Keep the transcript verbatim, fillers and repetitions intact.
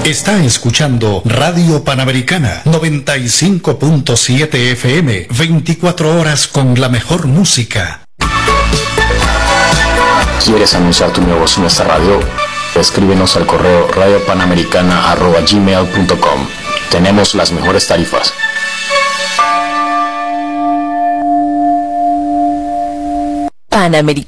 Está escuchando Radio Panamericana noventa y cinco punto siete F M, veinticuatro horas con la mejor música. ¿Quieres anunciar tu negocio en nuestra radio? Escríbenos al correo radiopanamericana arroba gmail punto com. Tenemos las mejores tarifas. Panamericana.